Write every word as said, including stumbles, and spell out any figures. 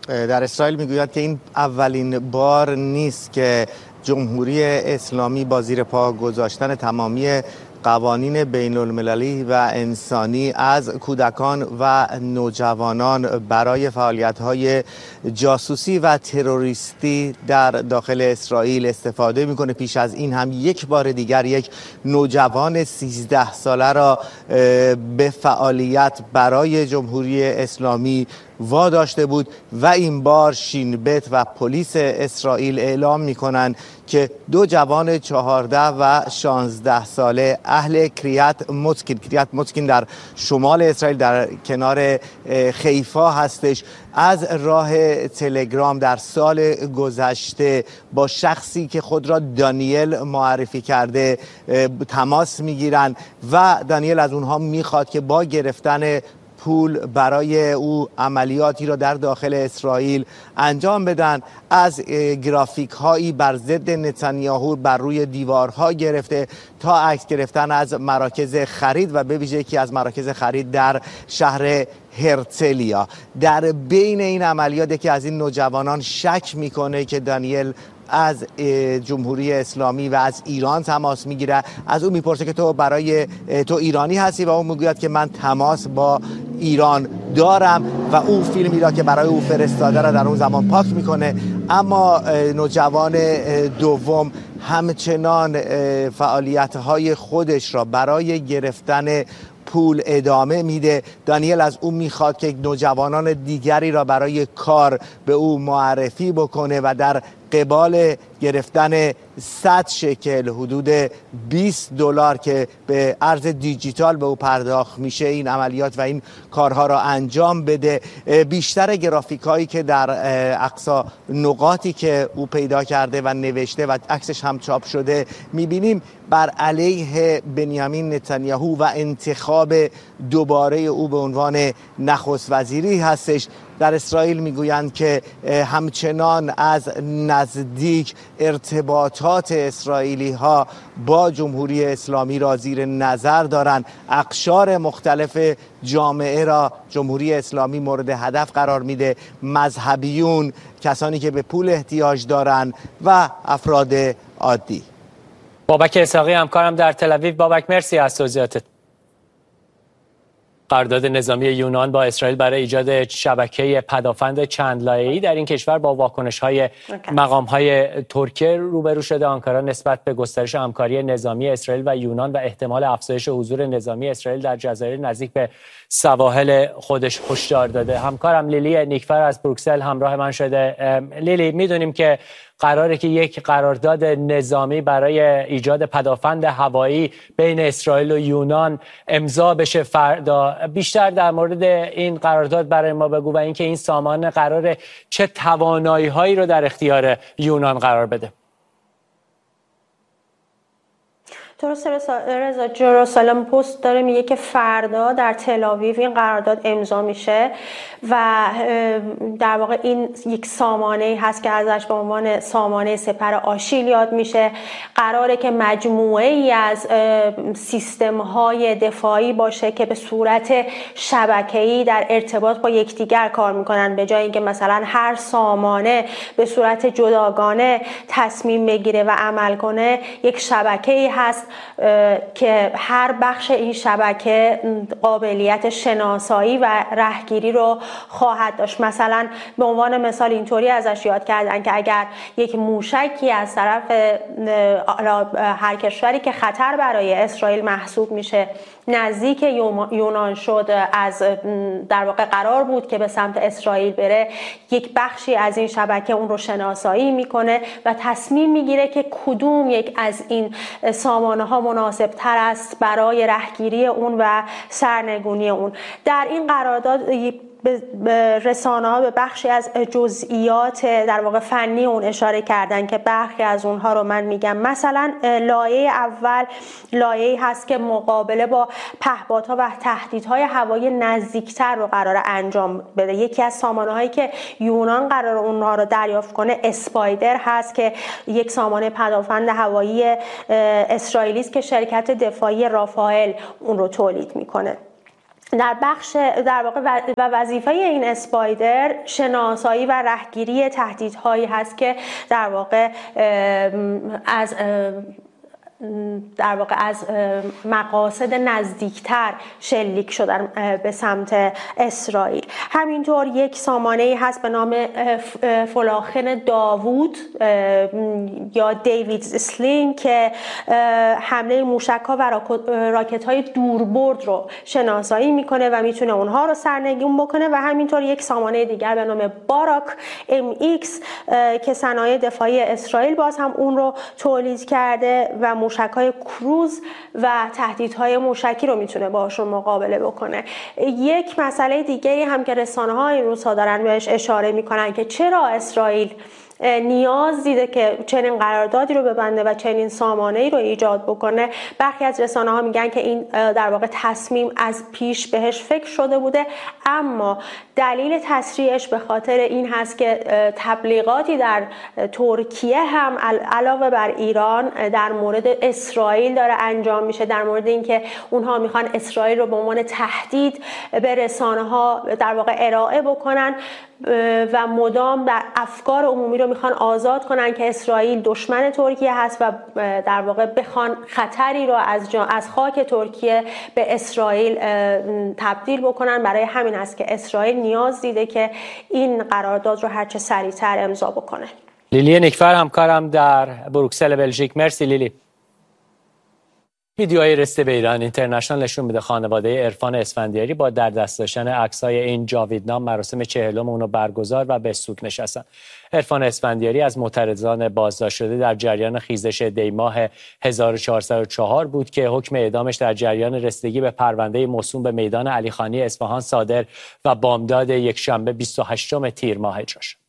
در اسرائیل میگوید که این اولین بار نیست که جمهوری اسلامی با زیر پا گذاشتن تمامی قوانین بین المللی و انسانی از کودکان و نوجوانان برای فعالیت‌های جاسوسی و تروریستی در داخل اسرائیل استفاده می‌کنه. پیش از این هم یک بار دیگر یک نوجوان سیزده ساله را به فعالیت برای جمهوری اسلامی واداشته بود و این بار شین بت و پلیس اسرائیل اعلام می‌کنند که دو جوان چهارده و شانزده ساله اهل کریت موتسکین کریت موتسکین در شمال اسرائیل در کنار حیفا هستش، از راه تلگرام در سال گذشته با شخصی که خود را دانیل معرفی کرده تماس میگیرند و دانیل از اونها میخواد که با گرفتن پول برای او عملیاتی را در داخل اسرائیل انجام بدن. از گرافیک هایی بر ضد نتانیاهو بر روی دیوارها گرفته تا عکس گرفتن از مراکز خرید و به ویژه یکی از مراکز خرید در شهر هرتلیا. در بین این عملیات که از این نوجوانان شک میکنه که دانیل از جمهوری اسلامی و از ایران تماس میگیره، از او میپرسه که تو برای تو ایرانی هستی و اون میگوید که من تماس با ایران دارم و او فیلمی را که برای او فرستاده را در اون زمان پاک میکنه. اما نوجوان دوم همچنان فعالیت‌های خودش را برای گرفتن پول ادامه میده. دانیل از او میخواد که نوجوانان دیگری را برای کار به او معرفی بکنه و در قبال گرفتن صد شکل حدود بیست دلار که به ارز دیجیتال به او پرداخت میشه این عملیات و این کارها را انجام بده. بیشتر گرافیک هایی که در اقصا نقاطی که او پیدا کرده و نوشته و عکسش هم چاپ شده میبینیم بر علیه بنیامین نتانیاهو و انتخاب دوباره او به عنوان نخست وزیری هستش. در اسرائیل میگویند که همچنان از نزدیک ارتباطات اسرائیلی ها با جمهوری اسلامی را زیر نظر دارند. اقشار مختلف جامعه را جمهوری اسلامی مورد هدف قرار میده، مذهبیون، کسانی که به پول احتیاج دارند و افراد عادی. بابک اسحاقی همکارم در تل آویو. بابک مرسی از توضیحاتت. قرارداد نظامی یونان با اسرائیل برای ایجاد شبکه پدافند چند لایه‌ای در این کشور با واکنش‌های مقام‌های ترکیه روبرو شده. آنکارا نسبت به گسترش همکاری نظامی اسرائیل و یونان و احتمال افزایش حضور نظامی اسرائیل در جزایر نزدیک به سواحل خودش هشدار داده. همکارم لیلی نیکفر از بروکسل همراه من شده. لیلی، میدونیم که قراره که یک قرارداد نظامی برای ایجاد پدافند هوایی بین اسرائیل و یونان امضا بشه فردا. بیشتر در مورد این قرارداد برای ما بگو و اینکه این سامان قراره چه توانایی‌هایی رو در اختیار یونان قرار بده. درسته رضا، جروسالم پست داره میگه که فردا در تل آویو این قرارداد امضا میشه و در واقع این یک سامانه هست که ازش به عنوان سامانه سپر آشیل یاد میشه. قراره که مجموعه ای از سیستم های دفاعی باشه که به صورت شبکه‌ای در ارتباط با یکدیگر کار میکنن، به جای اینکه مثلا هر سامانه به صورت جداگانه تصمیم بگیره و عمل کنه. یک شبکه‌ای هست که هر بخش این شبکه قابلیت شناسایی و رهگیری رو خواهد داشت. مثلا به عنوان مثال اینطوری ازش یاد کردن که اگر یک موشکی از طرف هر کشوری که خطر برای اسرائیل محسوب میشه نزدیک یونان شد، از در واقع قرار بود که به سمت اسرائیل بره، یک بخشی از این شبکه اون رو شناسایی میکنه و تصمیم میگیره که کدوم یک از این سامانه ها مناسب تر است برای رهگیری اون و سرنگونی اون. در این قرارداد به رسانه ها به بخشی از جزئیات در واقع فنی اون اشاره کردن که برخی از اونها رو من میگم. مثلا لایه اول لایه‌ای هست که مقابله با پهپادها و تهدیدهای هوایی نزدیکتر رو قرار انجام بده. یکی از سامانه هایی که یونان قرار اونها رو دریافت کنه اسپایدر هست که یک سامانه پدافند هوایی اسرائیلی است که شرکت دفاعی رافائل اون رو تولید میکنه. در بخش در واقع و وظیفه این اسپایدر شناسایی و رهگیری تهدیدهایی هست که در واقع از در واقع از مقاصد نزدیکتر شلیک شدن به سمت اسرائیل. همینطور یک سامانه‌ای هست به نام فلاخن داوود یا دیویدز اسلینگ که حمله موشک‌ها و راکت‌های دوربرد رو شناسایی میکنه و میتونه اونها رو سرنگون بکنه. و همینطور یک سامانه دیگر به نام باراک ام ایکس که صنایع دفاعی اسرائیل باز هم اون رو تولید کرده و موشک‌های کروز و تهدیدهای موشکی رو میتونه باشون مقابله بکنه. یک مسئله دیگه هم که رسانه‌ها این روزها دارن بهش اشاره میکنن که چرا اسرائیل نیاز دیده که چنین قراردادی رو ببنده و چنین سامانه‌ای رو ایجاد بکنه. برخی از رسانه‌ها میگن که این در واقع تصمیم از پیش بهش فکر شده بوده، اما دلیل تسریعش به خاطر این هست که تبلیغاتی در ترکیه هم علاوه بر ایران در مورد اسرائیل داره انجام میشه، در مورد اینکه اونها میخوان اسرائیل رو به عنوان تهدید به رسانه‌ها در واقع ارائه بکنن و مدام در افکار عمومی رو میخوان آزاد کنن که اسرائیل دشمن ترکیه هست و در واقع بخوان خطری رو از از خاک ترکیه به اسرائیل تبدیل بکنن. برای همین هست که اسرائیل نیاز دیده که این قرارداد رو هرچه سریعتر امضا بکنه. لیلی نیکفر همکارم در بروکسل بلژیک. مرسی لیلی. ویدیوهای رسیده به ایران اینترنشنال نشون میده خانواده عرفان اسفندیاری با در دست داشتن عکسای این جاویدنام مراسم چهلم اونو برگزار و به سوگ نشستن. عرفان اسفندیاری از معترضان بازداشت شده در جریان خیزش دی ماه هزار و چهارصد و چهار بود که حکم اعدامش در جریان رسیدگی به پرونده موسوم به میدان علیخانی اصفهان صادر و بامداد یکشنبه بیست و هشتم تیر ماه اجرا شد.